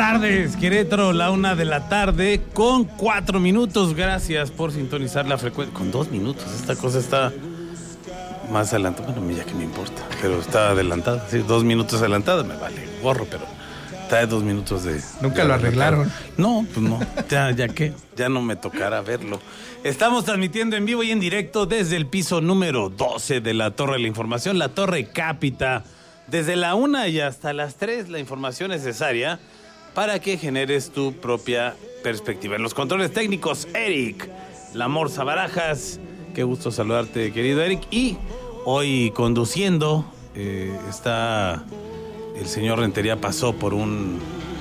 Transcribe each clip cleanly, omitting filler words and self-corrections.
tardes, Querétaro, la 1:00 p.m. con 4 minutos. Gracias por sintonizar la frecuencia. Con 2 minutos, esta cosa está más adelantada. Bueno, ya que me importa, pero está adelantada. Sí, 2 minutos adelantada, me vale gorro, pero está de 2 minutos de... Nunca lo arreglaron. No, pues no, ya que, ya no me tocará verlo. Estamos transmitiendo en vivo y en directo desde el piso número 12 de la Torre de la Información, la Torre Cápita. Desde la 1 y hasta las 3, la información necesaria para que generes tu propia perspectiva. En los controles técnicos, Eric La Morsa Barajas. Qué gusto saludarte, querido Eric. Y hoy conduciendo está el señor Rentería. Pasó por un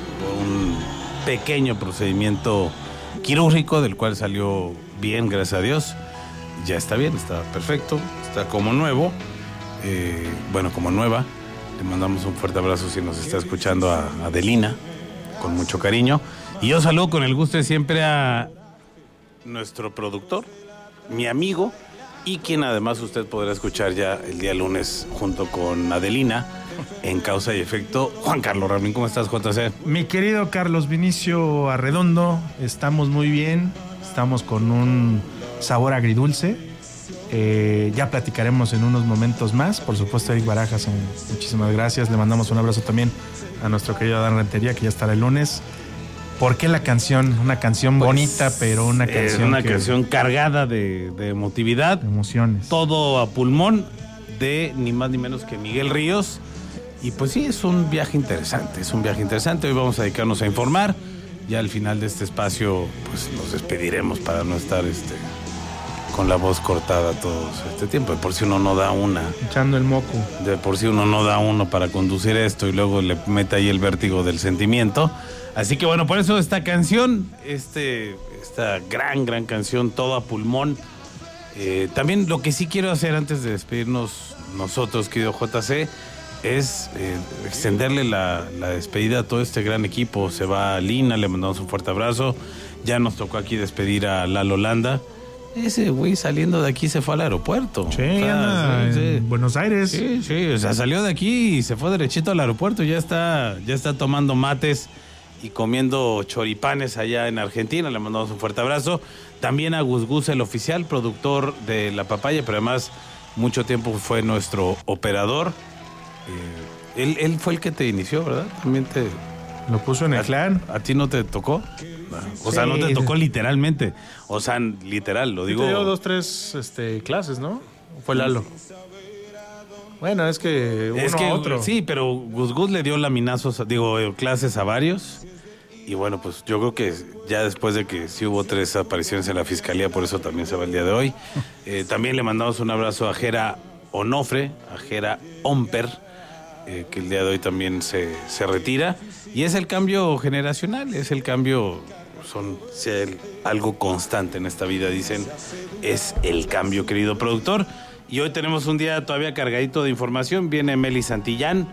pequeño procedimiento quirúrgico del cual salió bien, gracias a Dios. Ya está bien, está perfecto, está como nuevo. Bueno, como nueva. Le mandamos un fuerte abrazo si nos está escuchando a Adelina, con mucho cariño. Y yo saludo con el gusto de siempre a nuestro productor, mi amigo, y quien además usted podrá escuchar ya el día lunes junto con Adelina en Causa y Efecto. Juan Carlos Ramín, ¿cómo estás, JC? Mi querido Carlos Vinicio Arredondo, estamos muy bien, estamos con un sabor agridulce. Ya platicaremos en unos momentos más. Por supuesto, Eric Barajas, muchísimas gracias. Le mandamos un abrazo también a nuestro querido Adán Rentería, que ya estará el lunes. ¿Por qué la canción? Una canción bonita, pero una canción canción cargada de emotividad, de emociones. Todo a pulmón de ni más ni menos que Miguel Ríos. Y pues sí, es un viaje interesante, Hoy vamos a dedicarnos a informar. Ya al final de este espacio, pues nos despediremos para no estar con la voz cortada todo este tiempo. De por si uno no da una. Echando el moco. De por si uno no da uno para conducir esto y luego le mete ahí el vértigo del sentimiento. Así que bueno, por eso esta canción, esta gran canción, todo a pulmón. También lo que sí quiero hacer antes de despedirnos nosotros, querido JC, es extenderle la despedida a todo este gran equipo. Se va Lina, le mandamos un fuerte abrazo. Ya nos tocó aquí despedir a Lalo Landa. Ese güey saliendo de aquí se fue al aeropuerto. Sí, en Buenos Aires. Sí, o sea, salió de aquí y se fue derechito al aeropuerto. Ya está tomando mates y comiendo choripanes allá en Argentina. Le mandamos un fuerte abrazo. También a Gus Gus, el oficial, productor de La Papaya, pero además mucho tiempo fue nuestro operador. Él fue el que te inició, ¿verdad? También te... Lo puso en el clan. ¿A ti no te tocó? O sea, no te tocó literalmente. O sea, literal, lo digo. Te dio 2, 3 clases, ¿no? Fue Lalo. Bueno, es que uno a otro. Sí, pero Gus le dio laminazos, clases a varios. Y bueno, pues yo creo que ya después de que sí hubo 3 apariciones en la fiscalía, por eso también se va el día de hoy. También le mandamos un abrazo a Jera Onofre, a Jera Omper, que el día de hoy también se retira. Y es el cambio generacional, es el cambio, algo constante en esta vida, dicen, es el cambio, querido productor. Y hoy tenemos un día todavía cargadito de información. Viene Meli Santillán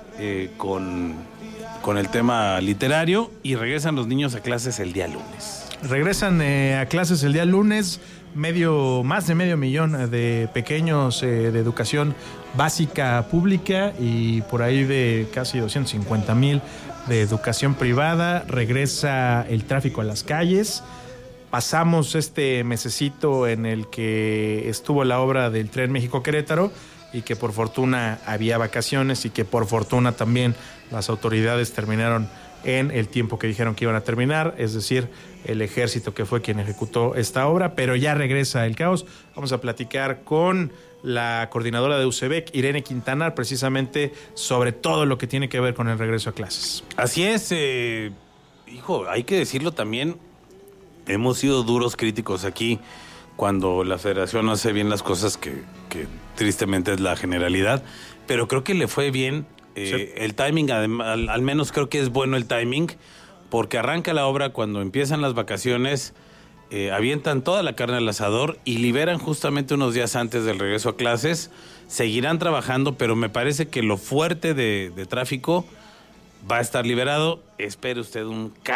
con el tema literario y regresan los niños a clases el día lunes. Regresan a clases el día lunes. Más de medio millón de pequeños de educación básica pública y por ahí de casi 250,000 de educación privada. Regresa el tráfico a las calles. Pasamos este mesecito en el que estuvo la obra del Tren México-Querétaro y que por fortuna había vacaciones y que por fortuna también las autoridades terminaron en el tiempo que dijeron que iban a terminar, es decir, el ejército que fue quien ejecutó esta obra, pero ya regresa el caos. Vamos a platicar con la coordinadora de UCEBEC, Irene Quintanar, precisamente sobre todo lo que tiene que ver con el regreso a clases. Así es, hay que decirlo también, hemos sido duros críticos aquí cuando la federación no hace bien las cosas, que tristemente es la generalidad, pero creo que le fue bien. Sí. El timing, al menos creo que es bueno el timing, porque arranca la obra cuando empiezan las vacaciones, avientan toda la carne al asador y liberan justamente unos días antes del regreso a clases. Seguirán trabajando, pero me parece que lo fuerte de tráfico va a estar liberado. Espere usted un